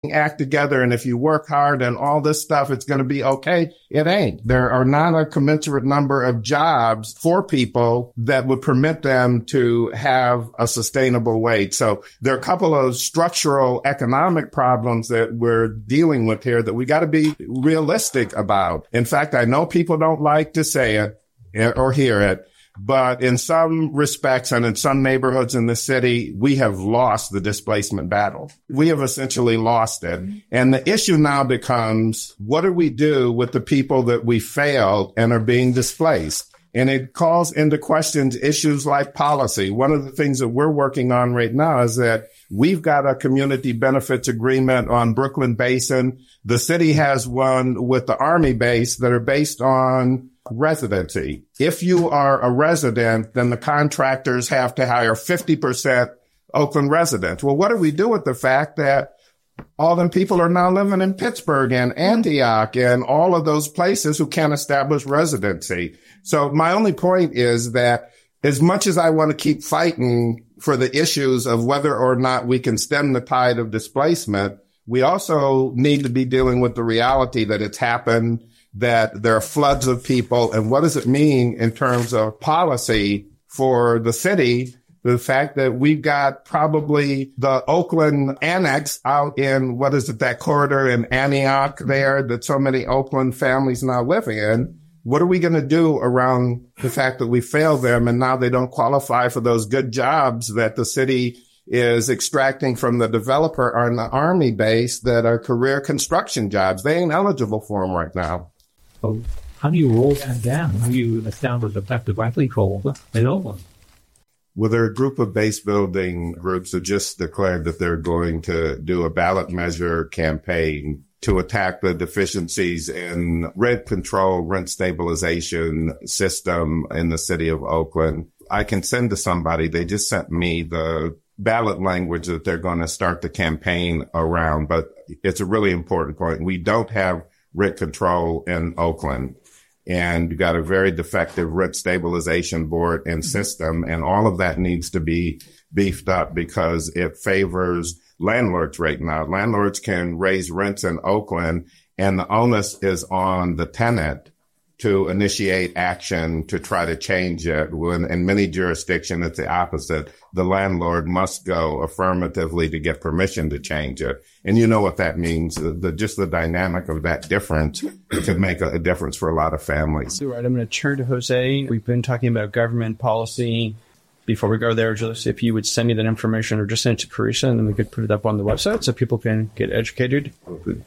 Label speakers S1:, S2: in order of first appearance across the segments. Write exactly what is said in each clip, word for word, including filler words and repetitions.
S1: act together, and if you work hard and all this stuff, it's going to be okay. It ain't. There are not a commensurate number of jobs for people that would permit them to have a sustainable wage. So there are a couple of structural economic problems that we're dealing with here that we got to be realistic about. In fact, I know people don't like to say it or hear it, but in some respects and in some neighborhoods in the city, we have lost the displacement battle. We have essentially lost it. And the issue now becomes, what do we do with the people that we failed and are being displaced? And it calls into question issues like policy. One of the things that we're working on right now is that we've got a community benefits agreement on Brooklyn Basin. The city has one with the Army base that are based on residency. If you are a resident, then the contractors have to hire fifty percent Oakland residents. Well, what do we do with the fact that all them people are now living in Pittsburgh and Antioch and all of those places who can't establish residency? So my only point is that as much as I want to keep fighting for the issues of whether or not we can stem the tide of displacement, we also need to be dealing with the reality that it's happened, that there are floods of people. And what does it mean in terms of policy for the city? The fact that we've got probably the Oakland annex out in, what is it, that corridor in Antioch there that so many Oakland families now live in. What are we going to do around the fact that we failed them and now they don't qualify for those good jobs that the city is extracting from the developer on the Army base that are career construction jobs? They ain't eligible for them right now.
S2: So how do you roll that down? How do you establish effective control in Oakland?
S1: Well, there are a group of base building groups that just declared that they're going to do a ballot measure campaign to attack the deficiencies in rent control, rent stabilization system in the city of Oakland. I can send to somebody, they just sent me the ballot language that they're going to start the campaign around, but it's a really important point. We don't have rent control in Oakland. And you got a very defective rent stabilization board and system. And all of that needs to be beefed up because it favors landlords right now. Landlords can raise rents in Oakland and the onus is on the tenant to initiate action to try to change it. When in many jurisdictions, it's the opposite. The landlord must go affirmatively to get permission to change it. And you know what that means. The, just the dynamic of that difference could make a, a difference for a lot of families.
S3: All right, I'm going to turn to Jose. We've been talking about government policy. Before we go there, just if you would send me that information or just send it to Parisa and then we could put it up on the website so people can get educated. Okay.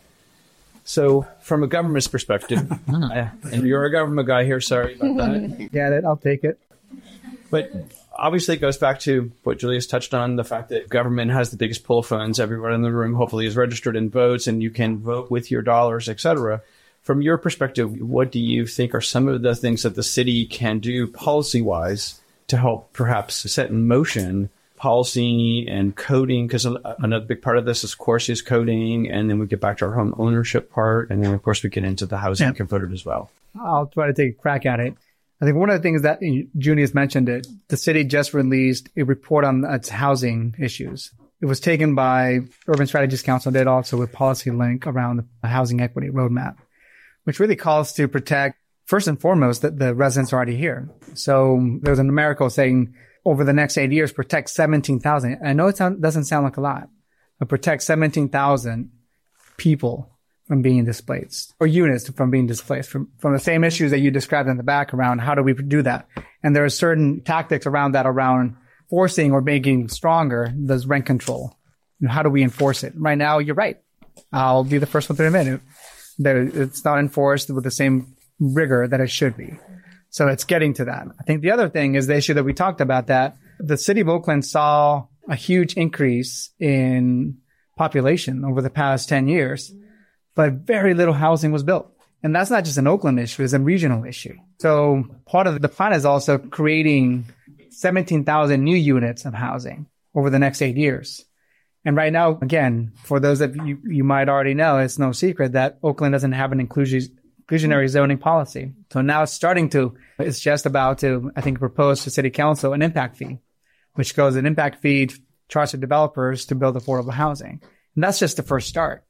S3: So from a government's perspective, uh, and you're a government guy here, sorry about that.
S4: Get it, I'll take it.
S3: But obviously it goes back to what Julius touched on, the fact that government has the biggest pool of funds. Everyone in the room hopefully is registered and votes, and you can vote with your dollars, et cetera. From your perspective, what do you think are some of the things that the city can do policy-wise to help perhaps set in motion policy and coding? Because another big part of this, of course, is coding. And then we get back to our home ownership part. And then, of course, we get into the housing
S4: yeah.
S3: component as well.
S4: I'll try to take a crack at it. I think one of the things that Junius mentioned it, the city just released a report on its housing issues. It was taken by Urban Strategies Council, did also with Policy Link around the housing equity roadmap, which really calls to protect, first and foremost, that the residents are already here. So there was a numerical saying over the next eight years, protect seventeen thousand. I know it sound, doesn't sound like a lot, but protect seventeen thousand people from being displaced, or units from being displaced, from, from the same issues that you described in the back around how do we do that. And there are certain tactics around that, around forcing or making stronger the rent control. And how do we enforce it? Right now, you're right. I'll be the first one to admit it. There, it's not enforced with the same rigor that it should be. So it's getting to that. I think the other thing is the issue that we talked about, that the city of Oakland saw a huge increase in population over the past ten years, but very little housing was built. And that's not just an Oakland issue, it's a regional issue. So part of the plan is also creating seventeen thousand new units of housing over the next eight years. And right now, again, for those that you, you might already know, it's no secret that Oakland doesn't have an inclusion inclusionary zoning policy. So now it's starting to, it's just about to, I think, propose to City Council an impact fee, which goes an impact fee charged to developers to build affordable housing. And that's just the first start.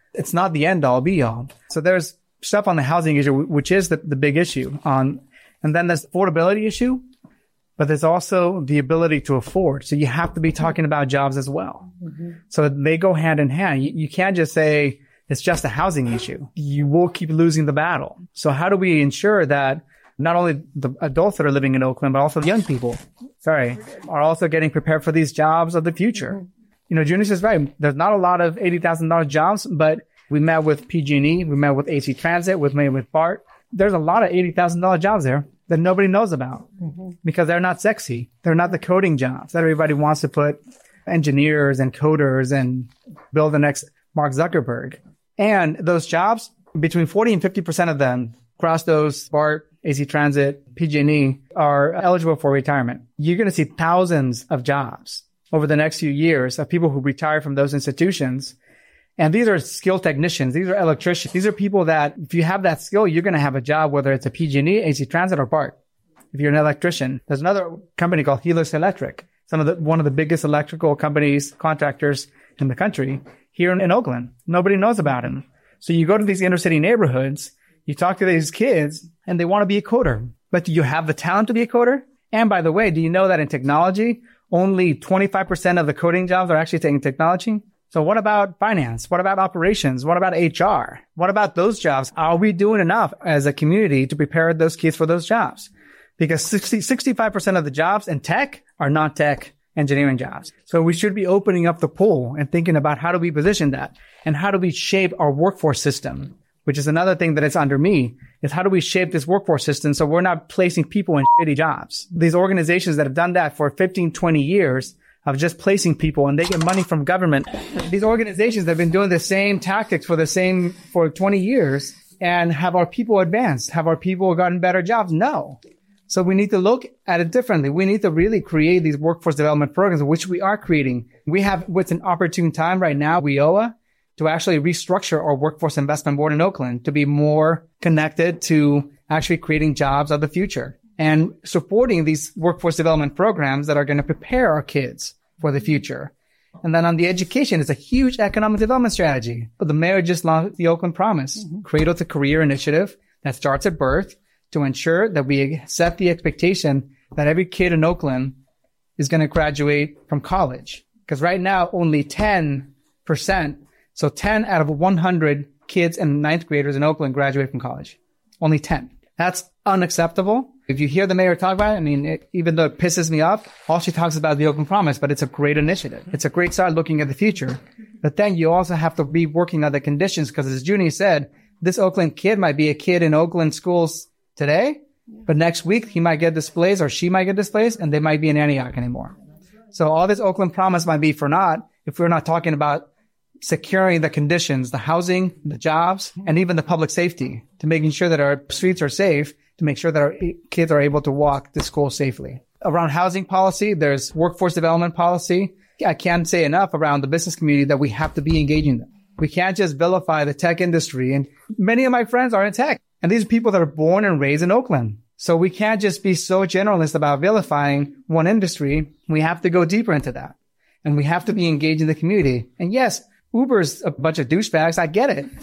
S4: It's not the end all be all. So there's stuff on the housing issue, which is the, the big issue on, and then there's affordability issue, but there's also the ability to afford. So you have to be talking about jobs as well. Mm-hmm. So they go hand in hand. You, you can't just say it's just a housing issue. You will keep losing the battle. So how do we ensure that not only the adults that are living in Oakland, but also the young people, sorry, are also getting prepared for these jobs of the future? You know, Junius is right. There's not a lot of eighty thousand dollars jobs, but we met with P G and E, we met with A C Transit, we met with BART. There's a lot of eighty thousand dollars jobs there that nobody knows about mm-hmm. because they're not sexy. They're not the coding jobs that everybody wants to put engineers and coders and build the next Mark Zuckerberg. And those jobs, between forty and fifty percent of them across those BART, A C Transit, P G and E are eligible for retirement. You're going to see thousands of jobs over the next few years of people who retire from those institutions. And these are skilled technicians. These are electricians. These are people that if you have that skill, you're going to have a job, whether it's a P G and E, A C Transit, or BART. If you're an electrician, there's another company called Helix Electric. Some of the, one of the biggest electrical companies, contractors in the country here in, in Oakland. Nobody knows about him. So you go to these inner city neighborhoods, you talk to these kids and they want to be a coder, but do you have the talent to be a coder? And by the way, do you know that in technology, only twenty-five percent of the coding jobs are actually taking technology? So what about finance? What about operations? What about H R? What about those jobs? Are we doing enough as a community to prepare those kids for those jobs? Because sixty, sixty-five percent of the jobs in tech are not tech engineering jobs. So we should be opening up the pool and thinking about how do we position that and how do we shape our workforce system, which is another thing that is under me, is how do we shape this workforce system so we're not placing people in shitty jobs. These organizations that have done that for fifteen, twenty years of just placing people and they get money from government. These organizations that have been doing the same tactics for the same, for twenty years and have our people advanced? Have our people gotten better jobs? No. So we need to look at it differently. We need to really create these workforce development programs, which we are creating. We have what's an opportune time right now, W I O A, to actually restructure our Workforce Investment Board in Oakland to be more connected to actually creating jobs of the future and supporting these workforce development programs that are going to prepare our kids for the future. And then on the education, it's a huge economic development strategy. But the mayor just launched the Oakland Promise, mm-hmm. Cradle to Career initiative that starts at birth to ensure that we set the expectation that every kid in Oakland is going to graduate from college. Because right now, only ten percent, so ten out of one hundred kids and ninth graders in Oakland graduate from college. Only ten. That's unacceptable. If you hear the mayor talk about it, I mean, it, even though it pisses me off, all she talks about is the Oakland Promise, but it's a great initiative. It's a great start looking at the future. But then you also have to be working on the conditions because as Junie said, this Oakland kid might be a kid in Oakland schools today, but next week he might get displaced or she might get displaced and they might be in Antioch anymore. So all this Oakland Promise might be for naught if we're not talking about securing the conditions, the housing, the jobs, and even the public safety to making sure that our streets are safe, to make sure that our kids are able to walk to school safely. Around housing policy, there's workforce development policy. I can't say enough around the business community that we have to be engaging them. We can't just vilify the tech industry. And many of my friends are in tech. And these are people that are born and raised in Oakland. So we can't just be so generalist about vilifying one industry. We have to go deeper into that. And we have to be engaged in the community. And yes, Uber's a bunch of douchebags. I get it.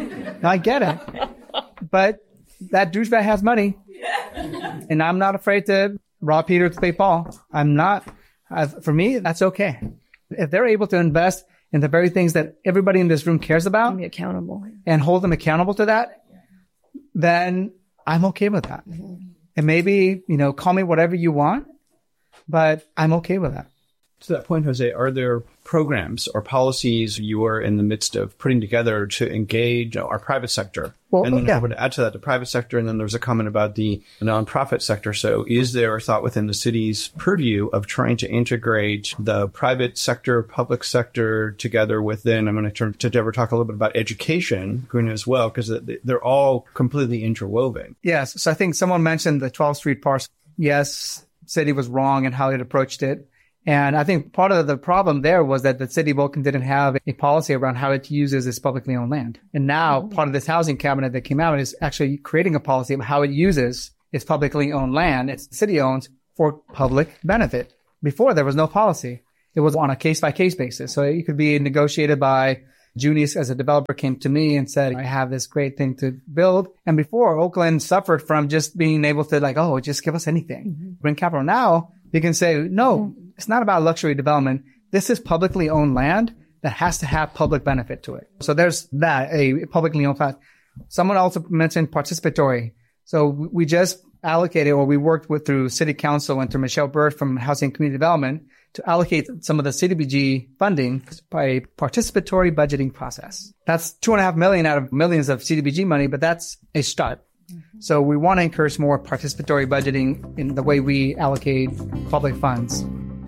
S4: I get it. But that douchebag has money. And I'm not afraid to rob Peter to pay Paul. I'm not. Uh, for me, that's okay. If they're able to invest in the very things that everybody in this room cares about.
S5: Be accountable.
S4: And hold them accountable to that, then I'm okay with that. Mm-hmm. And maybe, you know, call me whatever you want, but I'm okay with that.
S3: To that point, Jose, are there programs or policies you are in the midst of putting together to engage our private sector?
S4: Well,
S3: and then
S4: yeah.
S3: I would add to that the private sector, and then there's a comment about the nonprofit sector. So is there a thought within the city's purview of trying to integrate the private sector, public sector together within, I'm going to turn to Deborah, talk a little bit about education as well, because they're all completely interwoven.
S4: Yes. So I think someone mentioned the twelfth Street parcel. Yes, city was wrong in how it approached it. And I think part of the problem there was that the city of Oakland didn't have a policy around how it uses its publicly owned land. And now part of this housing cabinet that came out is actually creating a policy of how it uses its publicly owned land, its city owns, for public benefit. Before there was no policy. It was on a case by case basis. So it could be negotiated by, Junius, as a developer, came to me and said, I have this great thing to build. And before, Oakland suffered from just being able to like, oh, just give us anything. Mm-hmm. Bring capital. Now you can say, no, mm-hmm. it's not about luxury development. This is publicly owned land that has to have public benefit to it. So there's that, a publicly owned land. Someone also mentioned participatory. So we just allocated, or we worked with through City Council and through Michelle Bird from Housing and Community Development to allocate some of the C D B G funding by a participatory budgeting process. That's two and a half million out of millions of C D B G money, but that's a start. Mm-hmm. So we want to encourage more participatory budgeting in the way we allocate public funds.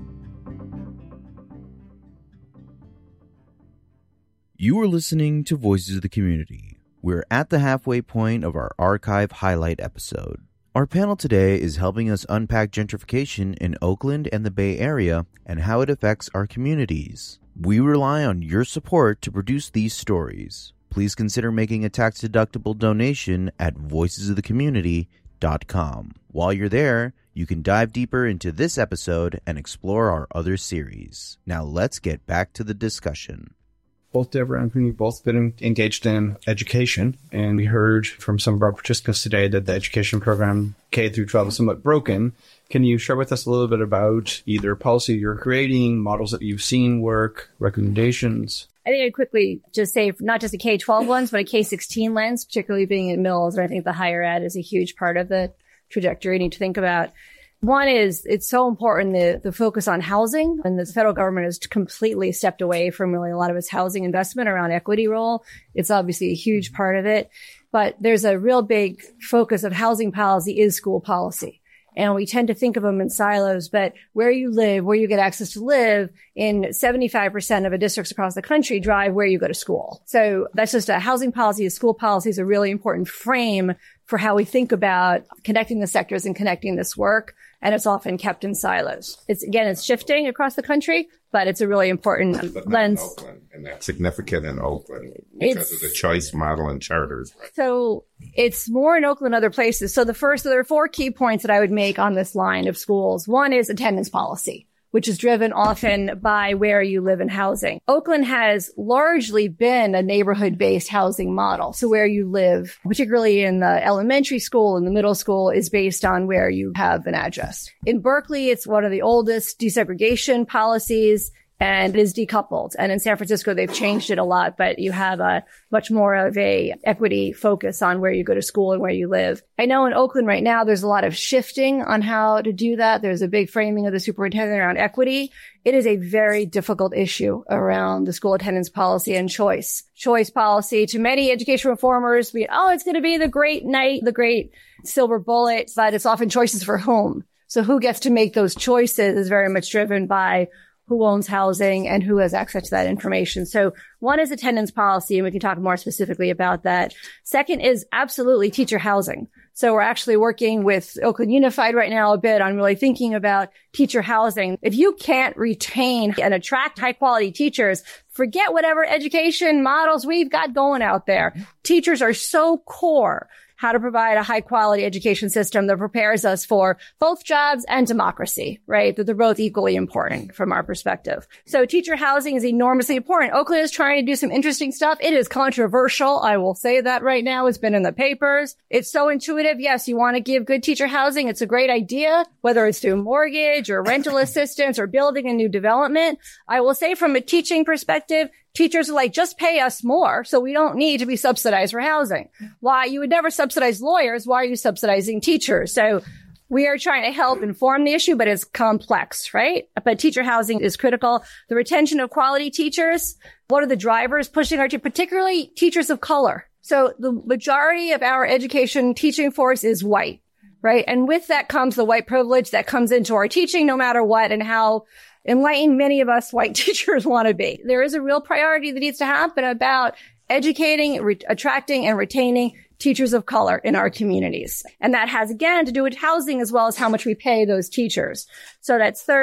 S5: You are listening to Voices of the Community. We're at the halfway point of our archive highlight episode. Our panel today is helping us unpack gentrification in Oakland and the Bay Area and how it affects our communities. We rely on your support to produce these stories. Please consider making a tax-deductible donation at voices of the community dot com. While you're there, you can dive deeper into this episode and explore our other series. Now let's get back to the discussion.
S3: Both Deborah and me both been engaged in education, and we heard from some of our participants today that the education program K through twelve is somewhat broken. Can you share with us a little bit about either policy you're creating, models that you've seen work, recommendations?
S6: I think I'd quickly just say not just a K twelve lens, but a K sixteen lens, particularly being in Mills. And I think the higher ed is a huge part of the trajectory you need to think about. One is it's so important the, the focus on housing, and the federal government has completely stepped away from really a lot of its housing investment around equity role. It's obviously a huge part of it, but there's a real big focus of housing policy is school policy. And we tend to think of them in silos, but where you live, where you get access to live in seventy-five percent of the districts across the country drive where you go to school. So that's just a housing policy. A school policy is a really important frame for how we think about connecting the sectors and connecting this work. And it's often kept in silos. It's again, it's shifting across the country, but it's a really important
S1: but
S6: lens.
S1: Not in Oakland, and that's significant in Oakland because it's, of the choice model and charters. Right?
S6: So it's more in Oakland than other places. So the first, so there are four key points that I would make on this line of schools. One is attendance policy, which is driven often by where you live in housing. Oakland has largely been a neighborhood-based housing model. So where you live, particularly in the elementary school and the middle school, is based on where you have an address. In Berkeley, it's one of the oldest desegregation policies, and it is decoupled. And in San Francisco, they've changed it a lot, but you have a much more of a equity focus on where you go to school and where you live. I know in Oakland right now, there's a lot of shifting on how to do that. There's a big framing of the superintendent around equity. It is a very difficult issue around the school attendance policy and choice. Choice policy to many education reformers, we, oh, it's going to be the great knight, the great silver bullet, but it's often choices for whom. So who gets to make those choices is very much driven by who owns housing and who has access to that information. So one is attendance policy, and we can talk more specifically about that. Second is absolutely teacher housing. So we're actually working with Oakland Unified right now a bit on really thinking about teacher housing. If you can't retain and attract high quality teachers, forget whatever education models we've got going out there. Teachers are so core. How to provide a high quality education system that prepares us for both jobs and democracy, right? That they're both equally important from our perspective. So teacher housing is enormously important. Oakland is trying to do some interesting stuff. It is controversial. I will say that right now. It's been in the papers. It's so intuitive. Yes, you want to give good teacher housing. It's a great idea, whether it's through mortgage or rental assistance or building a new development. I will say from a teaching perspective, teachers are like, just pay us more so we don't need to be subsidized for housing. Why? You would never subsidize lawyers. Why are you subsidizing teachers? So we are trying to help inform the issue, but it's complex, right? But teacher housing is critical. The retention of quality teachers. What are the drivers pushing our teachers, particularly teachers of color? So the majority of our education teaching force is white, right? And with that comes the white privilege that comes into our teaching no matter what and how enlightened many of us white teachers want to be. There is a real priority that needs to happen about educating, re- attracting, and retaining teachers of color in our communities. And that has, again, to do with housing as well as how much we pay those teachers. So that's third.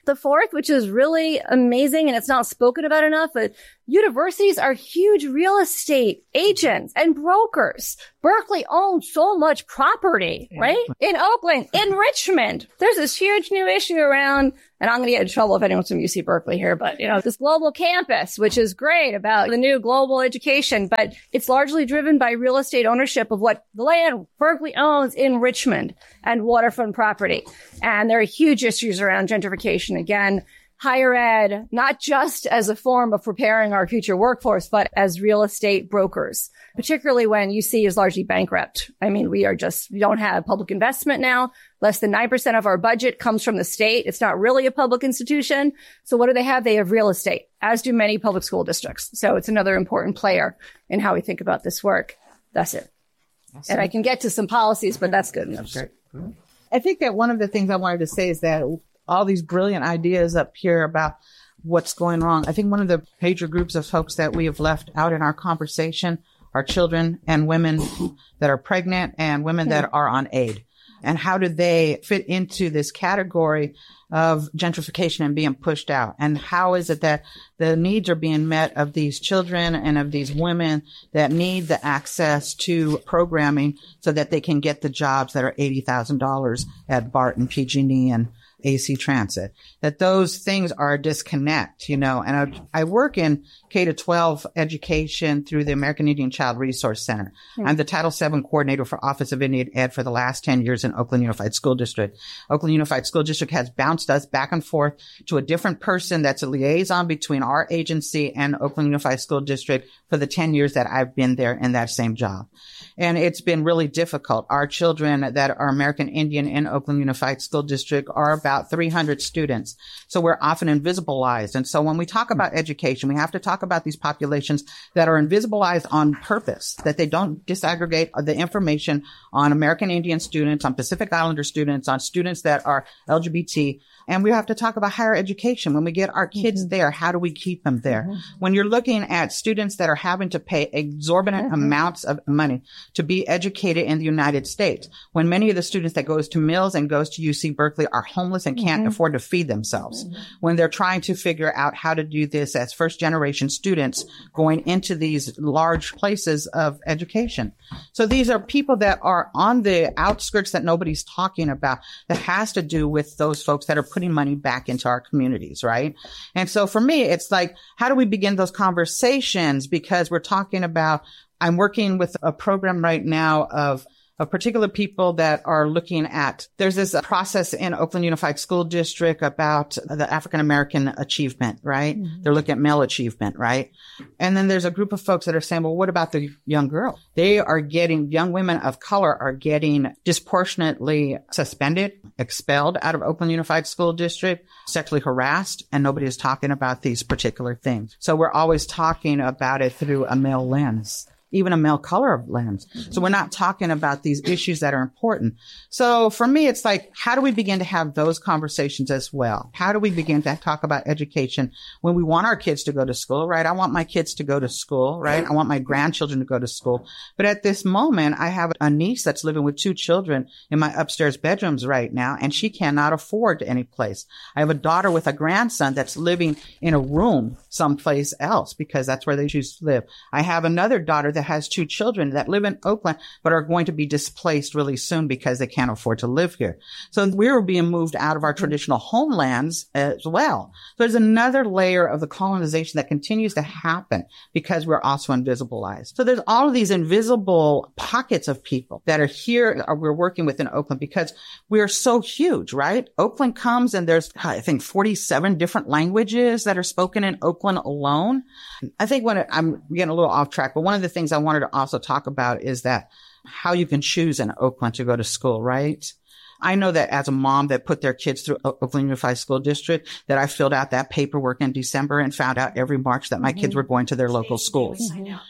S6: The fourth, which is really amazing and it's not spoken about enough, but universities are huge real estate agents and brokers. Berkeley owns so much property, right? In Oakland, in Richmond. There's this huge new issue around, and I'm going to get in trouble if anyone's from U C Berkeley here, but, you know, this global campus, which is great about the new global education, but it's largely driven by real estate ownership of what the land Berkeley owns in Richmond and waterfront property. And there are huge issues around gentrification. Again, higher ed, not just as a form of preparing our future workforce, but as real estate brokers, particularly when U C is largely bankrupt. I mean, we are just, we don't have public investment now. Less than nine percent of our budget comes from the state. It's not really a public institution. So what do they have? They have real estate, as do many public school districts. So it's another important player in how we think about this work. That's it. Awesome. And I can get to some policies, but that's good enough.
S7: That's great. I think that one of the things I wanted to say is that all these brilliant ideas up here about what's going wrong. I think one of the major groups of folks that we have left out in our conversation are children and women that are pregnant and women that are on aid. And how do they fit into this category of gentrification and being pushed out? And how is it that the needs are being met of these children and of these women that need the access to programming so that they can get the jobs that are eighty thousand dollars at BART and P G and E and A C Transit, that those things are a disconnect, you know, and I, I work in K to twelve education through the American Indian Child Resource Center. Mm-hmm. I'm the Title seven coordinator for Office of Indian Ed for the last ten years in Oakland Unified School District. Oakland Unified School District has bounced us back and forth to a different person that's a liaison between our agency and Oakland Unified School District for the ten years that I've been there in that same job. And it's been really difficult. Our children that are American Indian in Oakland Unified School District are about three hundred students. So we're often invisibilized. And so when we talk about education, we have to talk about these populations that are invisibilized on purpose, that they don't disaggregate the information on American Indian students, on Pacific Islander students, on students that are L G B T. And we have to talk about higher education. When we get our kids mm-hmm. there, how do we keep them there? Mm-hmm. When you're looking at students that are having to pay exorbitant mm-hmm. amounts of money to be educated in the United States, when many of the students that goes to Mills and goes to U C Berkeley are homeless and can't mm-hmm. afford to feed themselves, mm-hmm. when they're trying to figure out how to do this as first generation students going into these large places of education. So these are people that are on the outskirts that nobody's talking about, that has to do with those folks that are putting money back into our communities, right? And so for me, it's like, how do we begin those conversations? Because we're talking about, I'm working with a program right now of of particular people that are looking at, there's this process in Oakland Unified School District about the African American achievement, right? Mm-hmm. They're looking at male achievement, right? And then there's a group of folks that are saying, well, what about the young girl? They are getting, young women of color are getting disproportionately suspended, expelled out of Oakland Unified School District, sexually harassed, and nobody is talking about these particular things. So we're always talking about it through a male lens. Even a male color lens. So we're not talking about these issues that are important. So for me, it's like, how do we begin to have those conversations as well? How do we begin to talk about education when we want our kids to go to school, right? I want my kids to go to school, right? I want my grandchildren to go to school. But at this moment, I have a niece that's living with two children in my upstairs bedrooms right now, and she cannot afford any place. I have a daughter with a grandson that's living in a room someplace else because that's where they choose to live. I have another daughter that has two children that live in Oakland, but are going to be displaced really soon because they can't afford to live here. So we're being moved out of our traditional homelands as well. So there's another layer of the colonization that continues to happen because we're also invisibilized. So there's all of these invisible pockets of people that are here, or we're working with in Oakland because we're so huge, right? Oakland comes and there's, I think, forty-seven different languages that are spoken in Oakland alone. I think when it, I'm getting a little off track, but one of the things I wanted to also talk about is that how you can choose in Oakland to go to school, right? I know that as a mom that put their kids through Oakland Unified School District, that I filled out that paperwork in December and found out every March that my mm-hmm. kids were going to their local schools.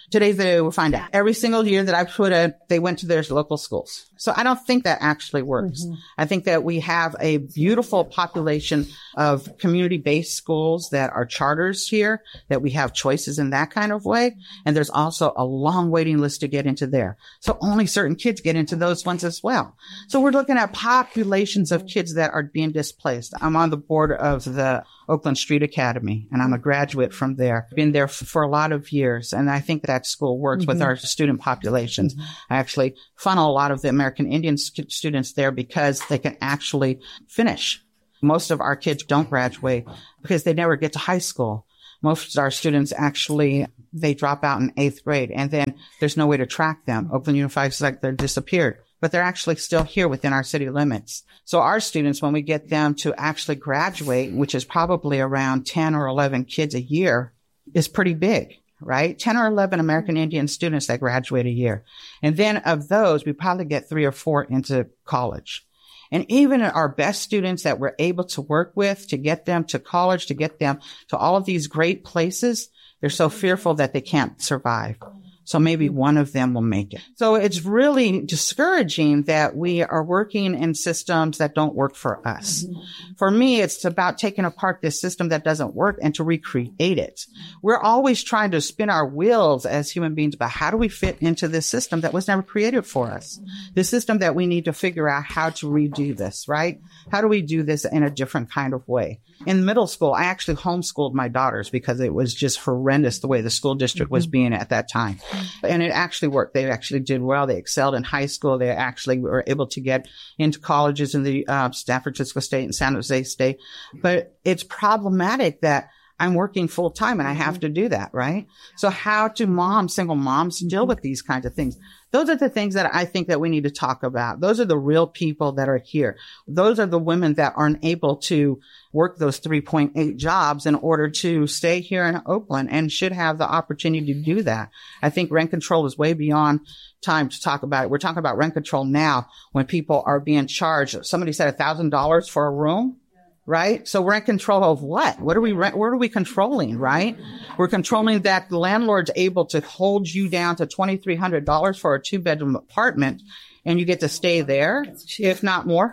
S7: Today's video, we'll find out. Every single year that I put a, they went to their local schools. So I don't think that actually works. Mm-hmm. I think that we have a beautiful population of community-based schools that are charters here, that we have choices in that kind of way. And there's also a long waiting list to get into there. So only certain kids get into those ones as well. So we're looking at populations of kids that are being displaced. I'm on the board of the Oakland Street Academy, and I'm a graduate from there. Been there f- for a lot of years, and I think that school works mm-hmm. with our student populations. Mm-hmm. I actually funnel a lot of the American Indian st- students there because they can actually finish. Most of our kids don't graduate because they never get to high school. Most of our students actually, they drop out in eighth grade, and then there's no way to track them. Oakland Unified is like they're disappeared, but they're actually still here within our city limits. So our students, when we get them to actually graduate, which is probably around ten or eleven kids a year, is pretty big, right? ten or eleven American Indian students that graduate a year. And then of those, we probably get three or four into college. And even our best students that we're able to work with to get them to college, to get them to all of these great places, they're so fearful that they can't survive. So maybe one of them will make it. So it's really discouraging that we are working in systems that don't work for us. Mm-hmm. For me, it's about taking apart this system that doesn't work and to recreate it. We're always trying to spin our wheels as human beings about how do we fit into this system that was never created for us. The system that we need to figure out how to redo this, right? How do we do this in a different kind of way? In middle school, I actually homeschooled my daughters because it was just horrendous the way the school district was being at that time. And it actually worked. They actually did well. They excelled in high school. They actually were able to get into colleges in the uh, San Francisco State and San Jose State. But it's problematic that I'm working full time and I have to do that, right? So how do moms, single moms, deal with these kinds of things? Those are the things that I think that we need to talk about. Those are the real people that are here. Those are the women that aren't able to work those three point eight jobs in order to stay here in Oakland and should have the opportunity to do that. I think rent control is way beyond time to talk about it. We're talking about rent control now when people are being charged. Somebody said one thousand dollars for a room. Right? So we're in control of what? What are we, what are we controlling, right? We're controlling that the landlord's able to hold you down to twenty-three hundred dollars for a two bedroom apartment and you get to stay there, if not more.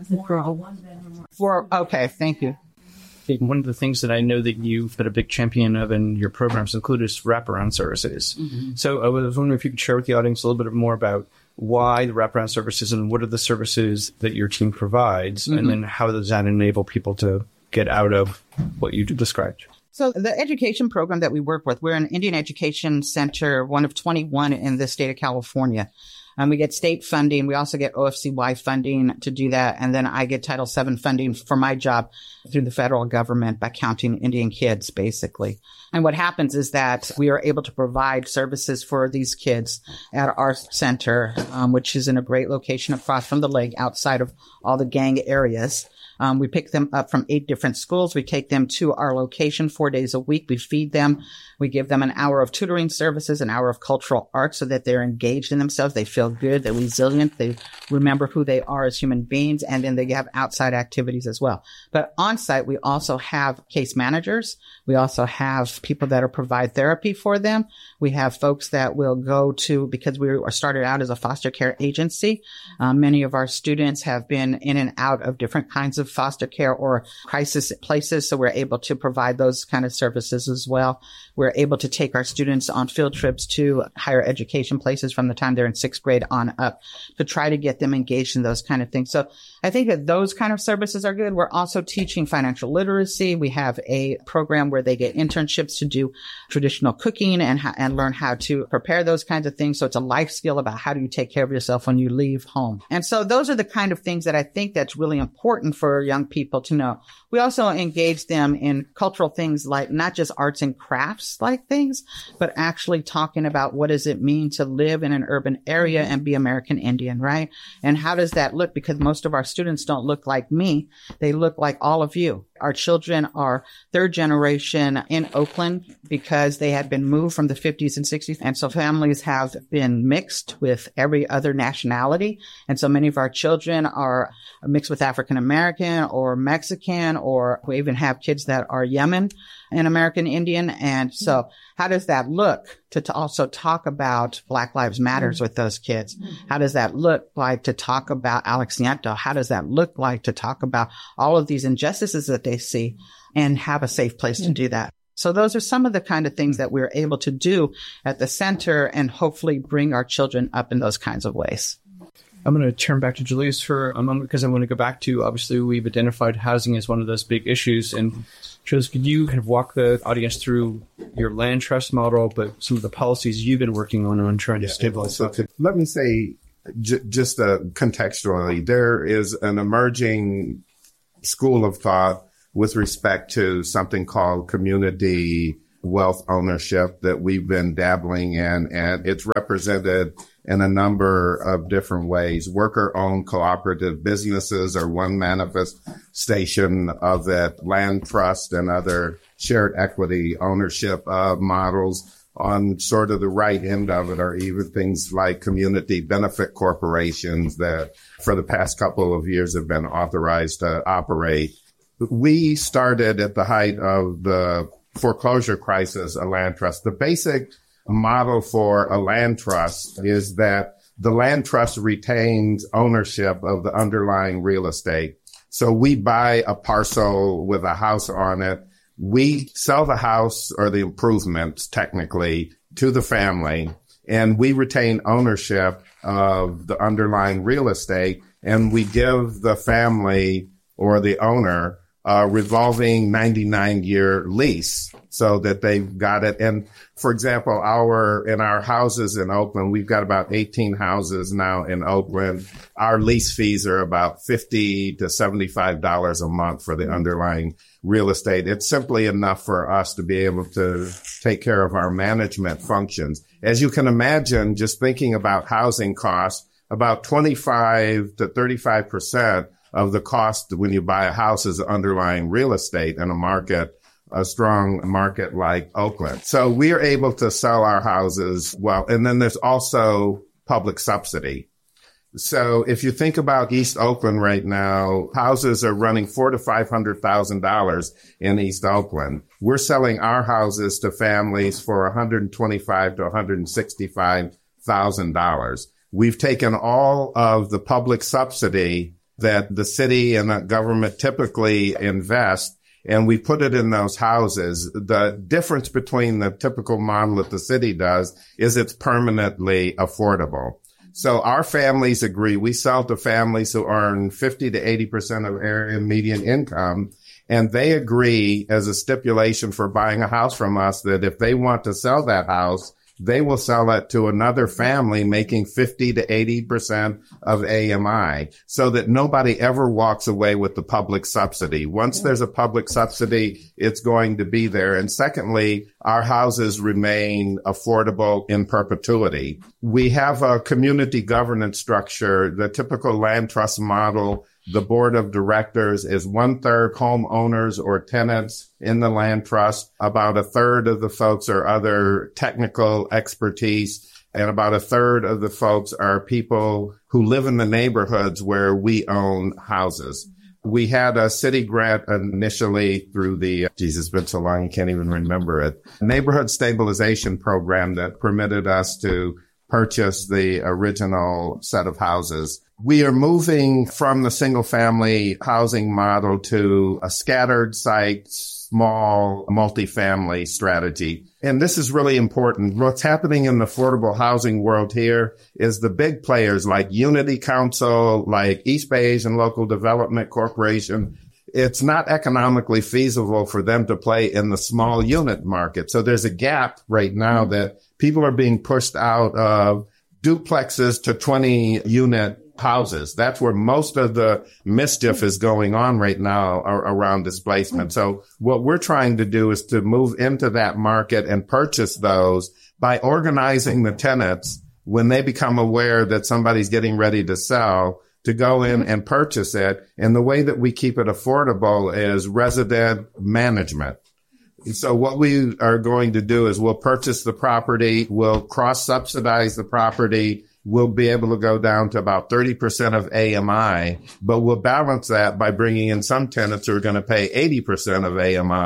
S7: For, okay. Thank you.
S3: One of the things that I know that you've been a big champion of in your programs include is wraparound services. Mm-hmm. So I was wondering if you could share with the audience a little bit more about why the wraparound services and what are the services that your team provides, mm-hmm. and then how does that enable people to get out of what you described?
S7: So the education program that we work with, we're an Indian Education Center, one of twenty-one in the state of California. Um, we get state funding. We also get O F C Y funding to do that. And then I get Title seven funding for my job through the federal government by counting Indian kids, basically. And what happens is that we are able to provide services for these kids at our center, um, which is in a great location across from the lake outside of all the gang areas. Um, we pick them up from eight different schools. We take them to our location four days a week. We feed them. We give them an hour of tutoring services, an hour of cultural arts so that they're engaged in themselves. They feel good. They're resilient. They remember who they are as human beings. And then they have outside activities as well. But on site, we also have case managers. We also have people that are provide therapy for them. We have folks that will go to, because we are started out as a foster care agency. Um, many of our students have been in and out of different kinds of foster care or crisis places. So we're able to provide those kind of services as well. We're able to take our students on field trips to higher education places from the time they're in sixth grade on up to try to get them engaged in those kind of things. So I think that those kind of services are good. We're also teaching financial literacy. We have a program where they get internships to do traditional cooking and and learn how to prepare those kinds of things. So it's a life skill about how do you take care of yourself when you leave home. And so those are the kind of things that I think that's really important for young people to know. We also engage them in cultural things like not just arts and crafts like things, but actually talking about what does it mean to live in an urban area and be American Indian, right? And how does that look? Because most of our students don't look like me. They look like all of you. Our children are third generation in Oakland because they had been moved from the fifties and sixties. And so families have been mixed with every other nationality. And so many of our children are mixed with African American or Mexican, or we even have kids that are Yemen and American Indian. And so how how does that look to, to also talk about Black Lives Matters with those kids? How does that look like to talk about Alex Nieto? How does that look like to talk about all of these injustices that they see and have a safe place to do that? So those are some of the kind of things that we're able to do at the center and hopefully bring our children up in those kinds of ways.
S3: I'm going to turn back to Julius for a moment because I want to go back to, obviously, we've identified housing as one of those big issues. And Julius, could you kind of walk the audience through your land trust model, but some of the policies you've been working on on trying to
S1: yeah,
S3: stabilize
S1: so
S3: that?
S1: Let me say, j- just uh, contextually, there is an emerging school of thought with respect to something called community wealth ownership that we've been dabbling in, and it's represented in a number of different ways. Worker-owned cooperative businesses are one manifestation of it. Land trust and other shared equity ownership uh, models. On sort of the right end of it are even things like community benefit corporations that for the past couple of years have been authorized to operate. We started at the height of the foreclosure crisis, a land trust. The basic model for a land trust is that the land trust retains ownership of the underlying real estate. So we buy a parcel with a house on it. We sell the house or the improvements technically to the family, and we retain ownership of the underlying real estate, and we give the family or the owner a revolving ninety-nine year lease so that they've got it. And for example, our, in our houses in Oakland, we've got about eighteen houses now in Oakland. Our lease fees are about fifty to seventy-five dollars a month for the underlying real estate. It's simply enough for us to be able to take care of our management functions. As you can imagine, just thinking about housing costs, about twenty-five to thirty-five percent of the cost when you buy a house is underlying real estate in a market, a strong market like Oakland. So we are able to sell our houses well. And then there's also public subsidy. So if you think about East Oakland right now, houses are running four to five hundred thousand dollars in East Oakland. We're selling our houses to families for one hundred twenty-five to one hundred sixty-five thousand dollars. We've taken all of the public subsidy that the city and the government typically invest, and we put it in those houses. The difference between the typical model that the city does is it's permanently affordable. So our families agree. We sell to families who earn fifty to eighty percent of area median income, and they agree as a stipulation for buying a house from us that if they want to sell that house, they will sell it to another family making fifty to eighty percent of A M I so that nobody ever walks away with the public subsidy. Once there's a public subsidy, it's going to be there. And secondly, our houses remain affordable in perpetuity. We have a community governance structure, the typical land trust model. The board of directors is one third homeowners or tenants in the land trust. About a third of the folks are other technical expertise, and about a third of the folks are people who live in the neighborhoods where we own houses. We had a city grant initially through the, Jesus, it's been so long, you can't even remember it, neighborhood stabilization program that permitted us to purchase the original set of houses. We are moving from the single family housing model to a scattered site, small multifamily strategy. And this is really important. What's happening in the affordable housing world here is the big players like Unity Council, like East Bay Asian Local Development Corporation. It's not economically feasible for them to play in the small unit market. So there's a gap right now that people are being pushed out of duplexes to twenty unit houses. That's where most of the mischief is going on right now around displacement. So what we're trying to do is to move into that market and purchase those by organizing the tenants when they become aware that somebody's getting ready to sell, to go in and purchase it. And the way that we keep it affordable is resident management. So what we are going to do is we'll purchase the property, we'll cross-subsidize the property, we'll be able to go down to about thirty percent of A M I, but we'll balance that by bringing in some tenants who are going to pay eighty percent of A M I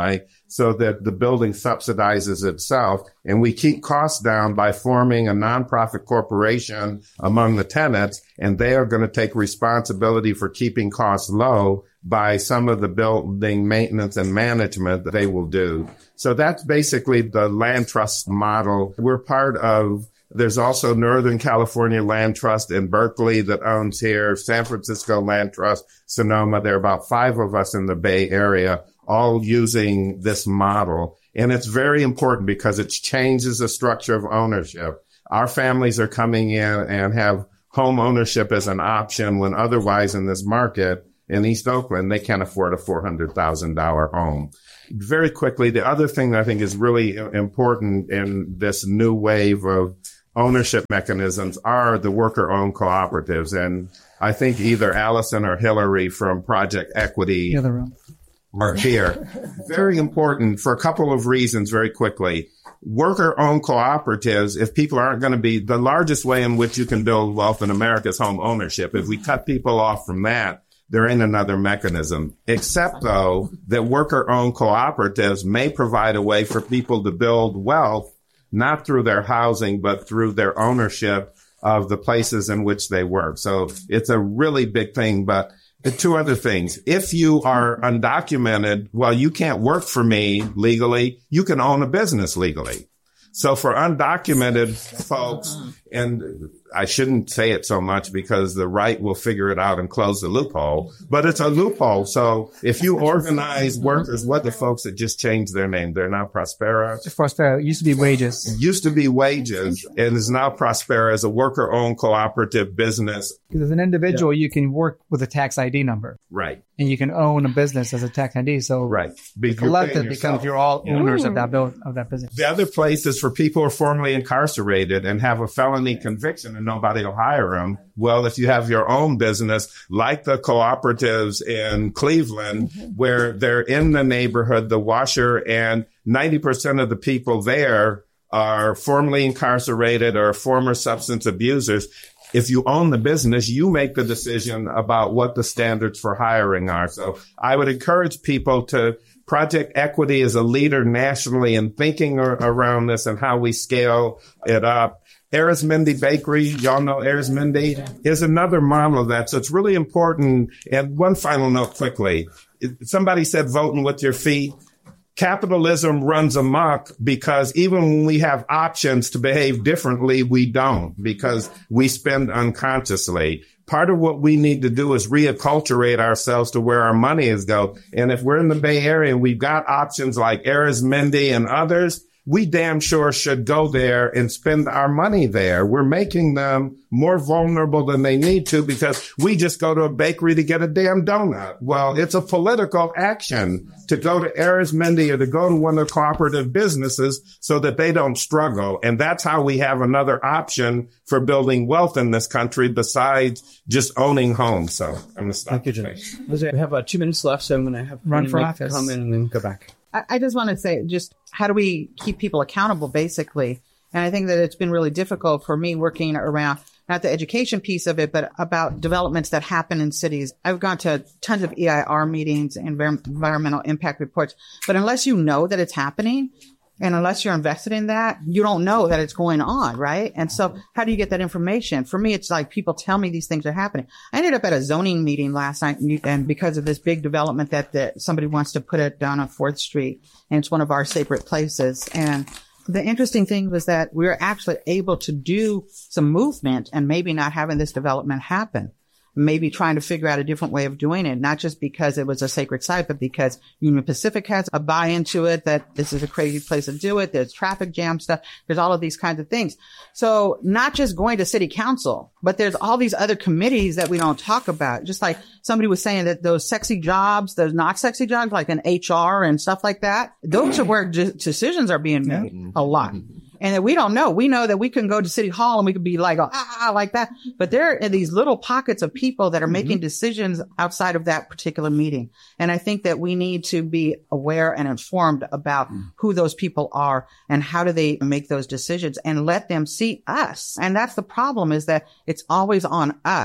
S1: so that the building subsidizes itself. And we keep costs down by forming a nonprofit corporation among the tenants, and they are going to take responsibility for keeping costs low by some of the building maintenance and management that they will do. So that's basically the land trust model. We're part of, there's also Northern California Land Trust in Berkeley that owns here, San Francisco Land Trust, Sonoma. There are about five of us in the Bay Area, all using this model. And it's very important because it changes the structure of ownership. Our families are coming in and have home ownership as an option when otherwise in this market in East Oakland, they can't afford a four hundred thousand dollars home. Very quickly, the other thing that I think is really important in this new wave of ownership mechanisms are the worker-owned cooperatives. And I think either Allison or Hillary from Project Equity
S4: The other room.
S1: are here. Very important for a couple of reasons very quickly. Worker-owned cooperatives, if people aren't going to be, the largest way in which you can build wealth in America is home ownership. If we cut people off from that, there ain't another mechanism. Except, though, that worker-owned cooperatives may provide a way for people to build wealth, not through their housing, but through their ownership of the places in which they work. So it's a really big thing. But the two other things, if you are undocumented, well, you can't work for me legally. You can own a business legally. So for undocumented folks, and I shouldn't say it so much because the right will figure it out and close the loophole, but it's a loophole. So if you organize workers, what the folks that just changed their name, they're now Prospera.
S4: Prospera. It used to be Wages.
S1: It used to be Wages and is now Prospera as a worker-owned cooperative business.
S4: As an individual, yeah. you can work with a tax I D number.
S1: Right.
S4: And you can own a business as a tax I D. So
S1: right.
S4: Be- collective becomes you're all yeah. owners of that build, of that business.
S1: The other place is for people who are formerly incarcerated and have a felony conviction and nobody will hire them. Well, if you have your own business, like the cooperatives in Cleveland, where they're in the neighborhood, the washer, and ninety percent of the people there are formerly incarcerated or former substance abusers. If you own the business, you make the decision about what the standards for hiring are. So I would encourage people to, Project Equity is a leader nationally in thinking ar- around this and how we scale it up. Arizmendi Bakery, y'all know Arizmendi, is another model of that. So it's really important. And one final note quickly. Somebody said voting with your feet. Capitalism runs amok because even when we have options to behave differently, we don't because we spend unconsciously. Part of what we need to do is reacculturate ourselves to where our money is go. And if we're in the Bay Area and we've got options like Arizmendi and others, we damn sure should go there and spend our money there. We're making them more vulnerable than they need to because we just go to a bakery to get a damn donut. Well, it's a political action to go to Arizmendi or to go to one of the cooperative businesses so that they don't struggle. And that's how we have another option for building wealth in this country besides just owning homes. So I'm going to stop.
S3: Thank you, Jim. We have uh, two minutes left, so I'm going to have
S4: run for office,
S3: come in and then go back.
S7: I just want to say, just how do we keep people accountable, basically? And I think that it's been really difficult for me working around, not the education piece of it, but about developments that happen in cities. I've gone to tons of E I R meetings and environmental impact reports, but unless you know that it's happening, and unless you're invested in that, you don't know that it's going on, right? And so how do you get that information? For me, it's like people tell me these things are happening. I ended up at a zoning meeting last night, and because of this big development that, that somebody wants to put it down on fourth Street, and it's one of our sacred places. And the interesting thing was that we were actually able to do some movement and maybe not having this development happen. Maybe trying to figure out a different way of doing it, not just because it was a sacred site, but because Union Pacific has a buy into it, that this is a crazy place to do it. There's traffic jam stuff. There's all of these kinds of things. So not just going to city council, but there's all these other committees that we don't talk about. Just like somebody was saying that those sexy jobs, those not sexy jobs, like in H R and stuff like that, those are where de- decisions are being made yeah. a lot. And that we don't know. We know that we can go to City Hall and we could be like, oh, ah, like that. But there are these little pockets of people that are making mm-hmm. decisions outside of that particular meeting. And I think that we need to be aware and informed about mm. who those people are and how do they make those decisions and let them see us. And that's the problem, is that it's always on us.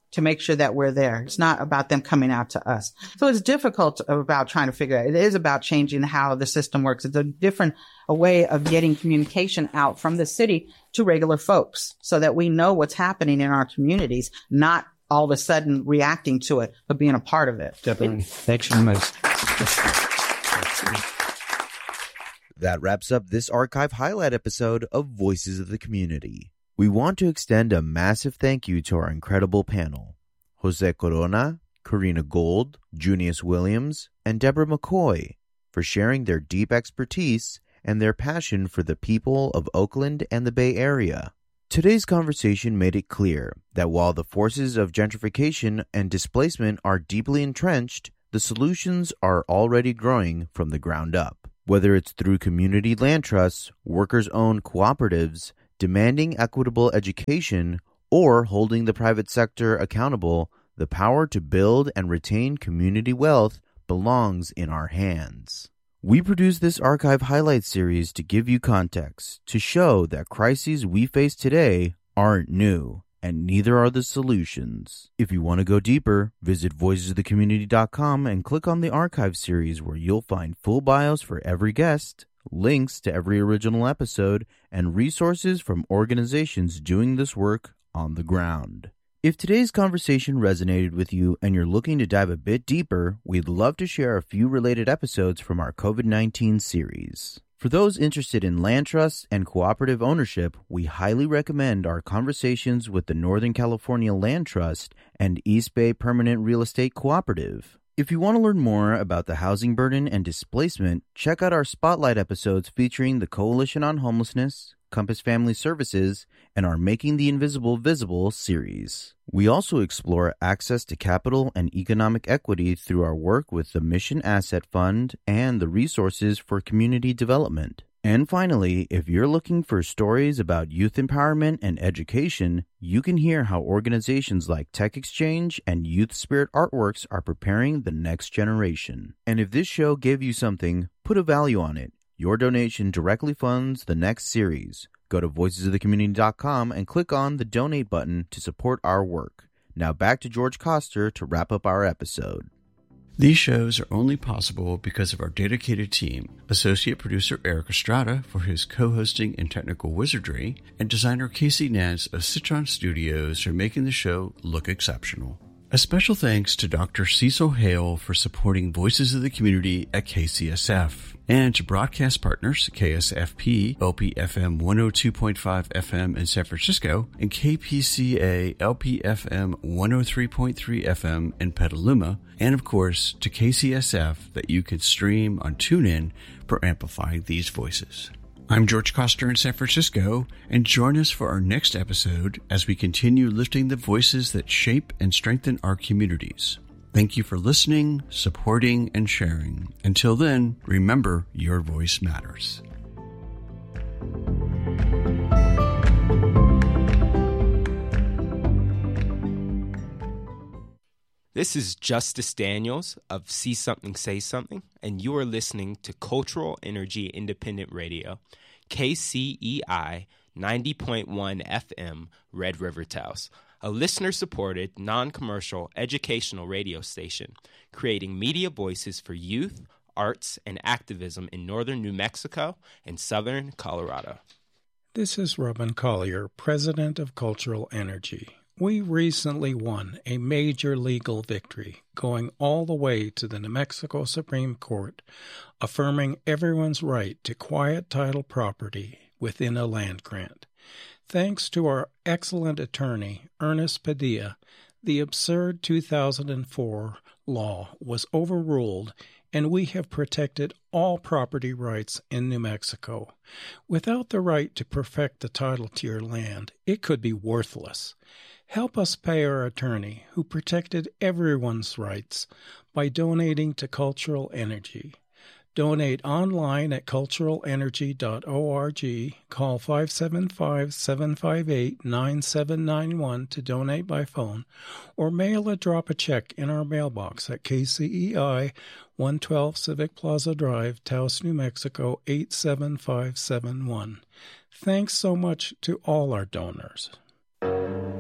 S7: to make sure that we're there. It's not about them coming out to us. So it's difficult about trying to figure out. It is about changing how the system works. It's a different a way of getting communication out from the city to regular folks so that we know what's happening in our communities, not all of a sudden reacting to it, but being a part of it.
S3: Definitely. Thanks very much.
S5: That wraps up this archive highlight episode of Voices of the Community. We want to extend a massive thank you to our incredible panel, Jose Corona, Karina Gold, Junius Williams, and Deborah McCoy, for sharing their deep expertise and their passion for the people of Oakland and the Bay Area. Today's conversation made it clear that while the forces of gentrification and displacement are deeply entrenched, the solutions are already growing from the ground up. Whether it's through community land trusts, workers-owned cooperatives, demanding equitable education, or holding the private sector accountable, the power to build and retain community wealth belongs in our hands. We produce this archive highlight series to give you context, to show that crises we face today aren't new, and neither are the solutions. If you want to go deeper, visit voices of the community dot com and click on the archive series, where you'll find full bios for every guest, links to every original episode, and resources from organizations doing this work on the ground. If today's conversation resonated with you and you're looking to dive a bit deeper, we'd love to share a few related episodes from our COVID nineteen series. For those interested in land trusts and cooperative ownership, we highly recommend our conversations with the Northern California Land Trust and East Bay Permanent Real Estate Cooperative. If you want to learn more about the housing burden and displacement, check out our spotlight episodes featuring the Coalition on Homelessness, Compass Family Services, and our Making the Invisible Visible series. We also explore access to capital and economic equity through our work with the Mission Asset Fund and the Resources for Community Development. And finally, if you're looking for stories about youth empowerment and education, you can hear how organizations like Tech Exchange and Youth Spirit Artworks are preparing the next generation. And if this show gave you something, put a value on it. Your donation directly funds the next series. Go to voices of the community dot com and click on the donate button to support our work. Now back to George Koster to wrap up our episode.
S8: These shows are only possible because of our dedicated team, associate producer Eric Estrada for his co-hosting and technical wizardry, and designer Casey Nance of Citron Studios for making the show look exceptional. A special thanks to Doctor Cecil Hale for supporting Voices of the Community at K C S F, and to broadcast partners K S F P, L P F M one oh two point five F M in San Francisco, and K P C A, L P F M one oh three point three F M in Petaluma, and of course to K C S F that you can stream on TuneIn for amplifying these voices. I'm George Koster in San Francisco, and join us for our next episode as we continue lifting the voices that shape and strengthen our communities. Thank you for listening, supporting, and sharing. Until then, remember, your voice matters.
S9: This is Justice Daniels of See Something, Say Something, and you are listening to Cultural Energy Independent Radio, K C E I ninety point one F M, Red River Taos, a listener-supported, non-commercial, educational radio station, creating media voices for youth, arts, and activism in northern New Mexico and southern Colorado.
S10: This is Robin Collier, president of Cultural Energy. We recently won a major legal victory, going all the way to the New Mexico Supreme Court, affirming everyone's right to quiet title property within a land grant. Thanks to our excellent attorney, Ernest Padilla, the absurd two thousand four law was overruled, and we have protected all property rights in New Mexico. Without the right to perfect the title to your land, it could be worthless. Help us pay our attorney, who protected everyone's rights, by donating to Cultural Energy. Donate online at cultural energy dot org, call five seven five, seven five eight, nine seven nine one to donate by phone, or mail or drop a check in our mailbox at K C E I, one twelve Civic Plaza Drive, Taos, New Mexico, eight seven five seven one. Thanks so much to all our donors.